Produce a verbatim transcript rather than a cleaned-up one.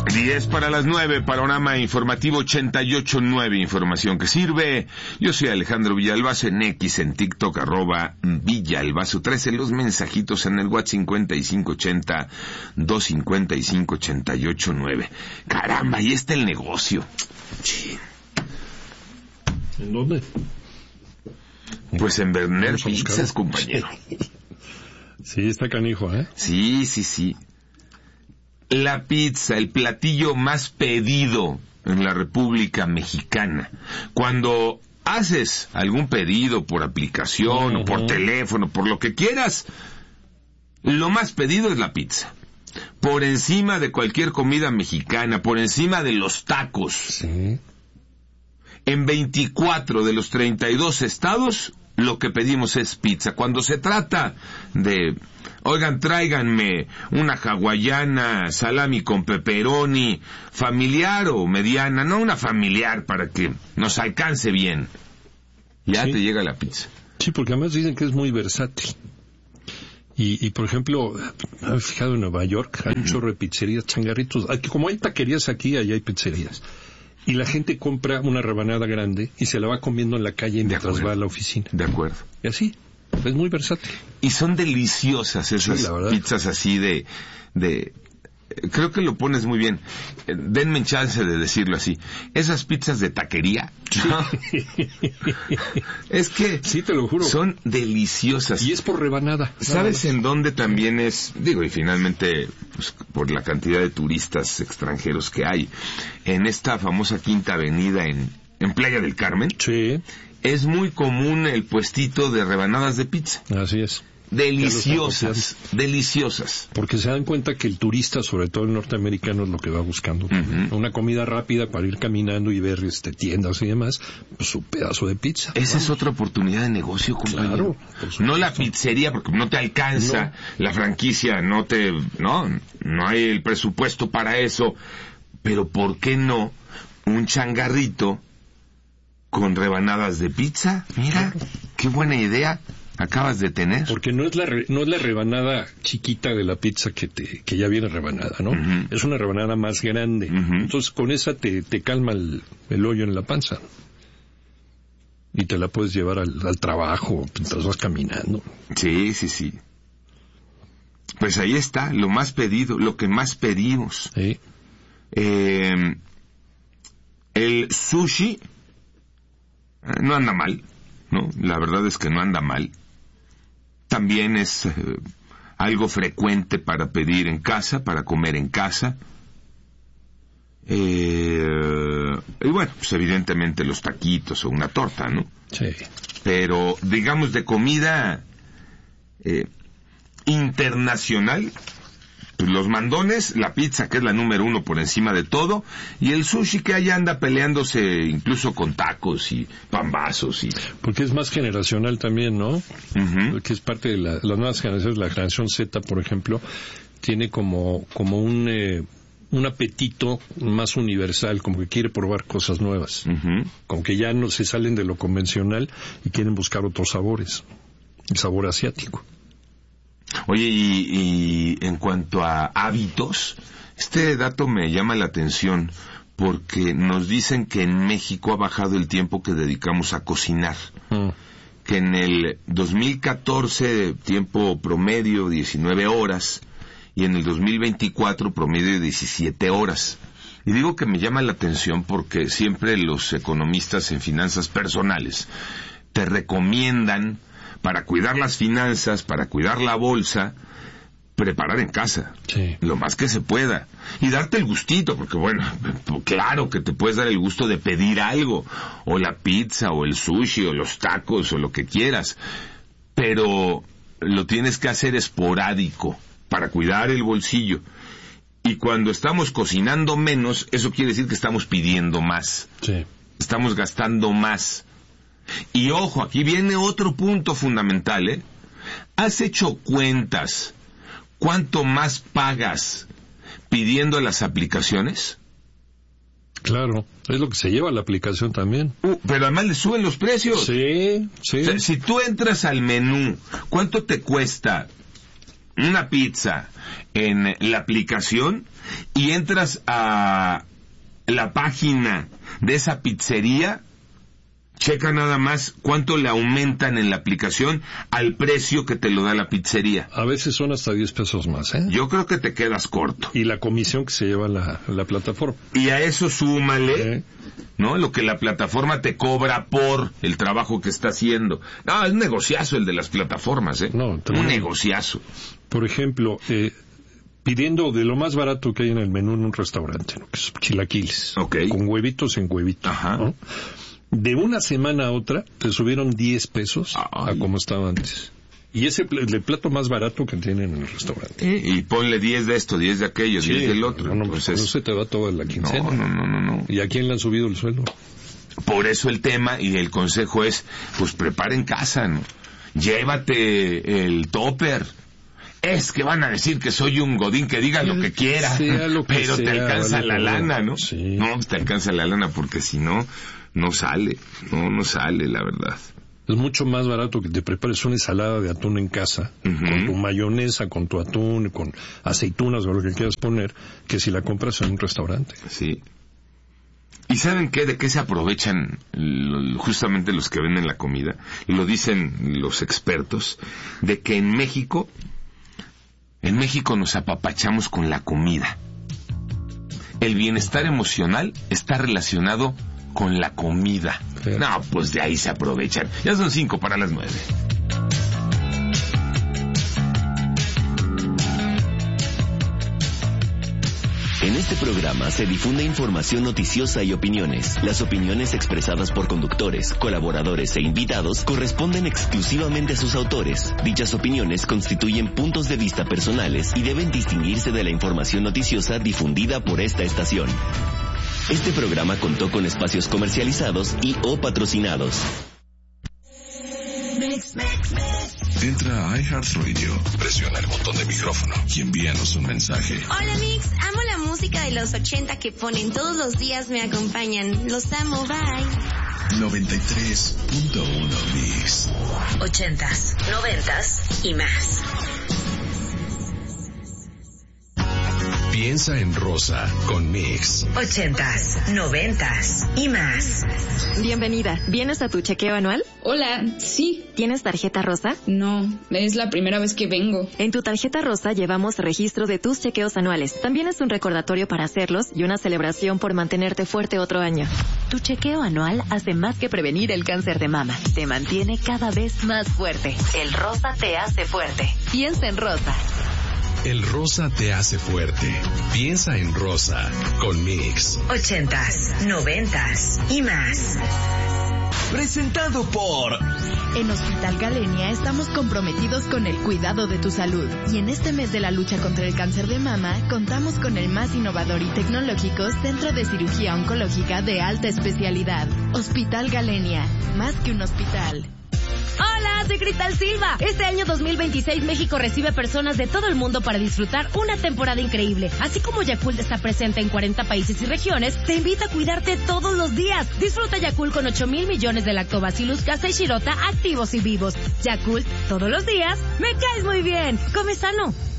diez para las nueve, panorama informativo ochenta y ocho punto nueve, información que sirve. Yo soy Alejandro Villalbazo, en X, en TikTok, arroba Villalbazo trece, los mensajitos en el WhatsApp cincuenta y cinco ochenta, doscientos cincuenta y cinco, ochenta y ocho nueve. Caramba, ahí está el negocio. Sí. ¿En dónde? Pues en Berner Pizzas, compañero. Sí, está canijo, ¿eh? Sí, sí, sí. La pizza, el platillo más pedido en la República Mexicana. Cuando haces algún pedido por aplicación, uh-huh, o por teléfono, por lo que quieras, lo más pedido es la pizza. Por encima de cualquier comida mexicana, por encima de los tacos. Sí. En veinticuatro de los treinta y dos estados, lo que pedimos es pizza. Cuando se trata de, oigan, tráiganme una hawaiana, salami con pepperoni, familiar o mediana, no una familiar para que nos alcance bien, ya sí te llega la pizza. Sí, porque además dicen que es muy versátil. Y, y por ejemplo, me he fijado en Nueva York, hay un chorro de pizzerías, changarritos, como hay taquerías aquí, allá hay pizzerías. Y la gente compra una rebanada grande y se la va comiendo en la calle mientras va a la oficina. De acuerdo. Y así, es muy versátil. Y son deliciosas esas, sí, pizzas así de, de... Creo que lo pones muy bien. Denme chance de decirlo así. Esas pizzas de taquería. Sí. Es que... Sí, te lo juro. Son deliciosas. Y es por rebanada. ¿Sabes en dónde también es? Digo, y finalmente, pues, por la cantidad de turistas extranjeros que hay. En esta famosa Quinta Avenida en, en Playa del Carmen. Sí. Es muy común el puestito de rebanadas de pizza. Así es. Deliciosas, deliciosas. Porque se dan cuenta que el turista, sobre todo el norteamericano, es lo que va buscando. Uh-huh. Una comida rápida para ir caminando y ver este, tiendas y demás, pues su pedazo de pizza. Esa Vamos. Es otra oportunidad de negocio, compañero. Claro, no la pizzería, porque no te alcanza, no. La franquicia no te... No, no hay el presupuesto para eso. Pero ¿por qué no un changarrito con rebanadas de pizza? Mira, claro. Qué buena idea acabas de tener. Porque no es la re, no es la rebanada chiquita de la pizza que te que ya viene rebanada, ¿no? Uh-huh. Es una rebanada más grande. Uh-huh. Entonces con esa te, te calma el, el hoyo en la panza. Y te la puedes llevar al, al trabajo mientras vas caminando. Sí, sí, sí. Pues ahí está, lo más pedido, lo que más pedimos. Sí. Eh, el sushi eh, no anda mal, ¿no? La verdad es que no anda mal. También es eh, algo frecuente para pedir en casa, para comer en casa. Eh, y bueno, pues evidentemente los taquitos o una torta, ¿no? Sí. Pero, digamos, de comida eh, internacional, pues los mandones, la pizza, que es la número uno por encima de todo, y el sushi, que allá anda peleándose incluso con tacos y pambazos. Y... Porque es más generacional también, ¿no? Uh-huh. Que es parte de la, las nuevas generaciones. La generación Z, por ejemplo, tiene como, como un, eh, un apetito más universal, como que quiere probar cosas nuevas. Uh-huh. Como que ya no se salen de lo convencional y quieren buscar otros sabores. El sabor asiático. Oye, y, y en cuanto a hábitos, este dato me llama la atención porque nos dicen que en México ha bajado el tiempo que dedicamos a cocinar. Mm. Que en el dos mil catorce, tiempo promedio diecinueve horas, y en el dos mil veinticuatro promedio diecisiete horas. Y digo que me llama la atención porque siempre los economistas en finanzas personales te recomiendan, para cuidar las finanzas, para cuidar la bolsa, preparar en casa, sí, lo más que se pueda, y darte el gustito, porque bueno, claro que te puedes dar el gusto de pedir algo, o la pizza, o el sushi, o los tacos, o lo que quieras, pero lo tienes que hacer esporádico, para cuidar el bolsillo. Y cuando estamos cocinando menos, eso quiere decir que estamos pidiendo más, sí, estamos gastando más. Y ojo, aquí viene otro punto fundamental, ¿eh? ¿Has hecho cuentas cuánto más pagas pidiendo las aplicaciones? Claro, es lo que se lleva la aplicación también. Uh, pero además le suben los precios. Sí, sí. O sea, si tú entras al menú, ¿cuánto te cuesta una pizza en la aplicación y entras a la página de esa pizzería, checa nada más cuánto le aumentan en la aplicación al precio que te lo da la pizzería. A veces son hasta diez pesos más, ¿eh? Yo creo que te quedas corto. Y la comisión que se lleva la, la plataforma. Y a eso súmale, ¿Eh? ¿no? Lo que la plataforma te cobra por el trabajo que está haciendo. No, es un negociazo el de las plataformas, ¿eh? No, un negociazo. Por ejemplo, eh, pidiendo de lo más barato que hay en el menú en un restaurante, ¿no? Que es chilaquiles. Okay. Con huevitos en huevitos. Ajá. ¿No? De una semana a otra te subieron diez pesos Ay. a como estaba antes. Y ese pl- el plato más barato que tienen en el restaurante. Y, y ponle diez de esto, diez de aquello, Sí, diez del otro. No, no, pues Entonces, no se te va toda la quincena. no, no, no, no, no. ¿Y a quién le han subido el sueldo? Por eso el tema y el consejo es, pues prepara en casa, ¿no? Llévate el topper. Es que van a decir que soy un godín que diga lo que quiera, Sea lo que pero sea, te alcanza vale, la pero lana, ¿no? Sí. No, te alcanza la lana porque si no, no sale, no, no sale, la verdad. Es mucho más barato que te prepares una ensalada de atún en casa, Uh-huh. con tu mayonesa, con tu atún, con aceitunas o lo que quieras poner, que si la compras en un restaurante. Sí. ¿Y saben qué? ¿De qué se aprovechan lo- justamente los que venden la comida? Y lo dicen los expertos, de que en México, en México nos apapachamos con la comida. El bienestar emocional está relacionado con la comida. Sí. No, pues de ahí se aprovechan. Ya son cinco para las nueve. En este programa se difunde información noticiosa y opiniones. Las opiniones expresadas por conductores, colaboradores e invitados corresponden exclusivamente a sus autores. Dichas opiniones constituyen puntos de vista personales y deben distinguirse de la información noticiosa difundida por esta estación. Este programa contó con espacios comercializados y o patrocinados. Entra a iHeartRadio, presiona el botón de micrófono y envíanos un mensaje. Hola Mix, amo la música de los ochenta que ponen todos los días, me acompañan. Los amo, bye. noventa y tres punto uno Mix. Ochentas, noventas y más. Piensa en rosa con Mix. Ochentas, noventas y más. Bienvenida. ¿Vienes a tu chequeo anual? Hola, sí. ¿Tienes tarjeta rosa? No, es la primera vez que vengo. En tu tarjeta rosa llevamos registro de tus chequeos anuales. También es un recordatorio para hacerlos y una celebración por mantenerte fuerte otro año. Tu chequeo anual hace más que prevenir el cáncer de mama. Te mantiene cada vez más fuerte. El rosa te hace fuerte. Piensa en rosa. El rosa te hace fuerte. Piensa en rosa con Mix. Ochentas, noventas y más. Presentado por... En Hospital Galenia estamos comprometidos con el cuidado de tu salud. Y en este mes de la lucha contra el cáncer de mama, contamos con el más innovador y tecnológico Centro de Cirugía Oncológica de alta especialidad. Hospital Galenia, más que un hospital. Hola, soy Cristal Silva. Este año dos mil veintiséis México recibe personas de todo el mundo para disfrutar una temporada increíble. Así como Yakult está presente en cuarenta países y regiones, te invita a cuidarte todos los días. Disfruta Yakult con ocho mil millones de lactobacillus casei shirota activos y vivos. Yakult, todos los días, me caes muy bien. Come sano.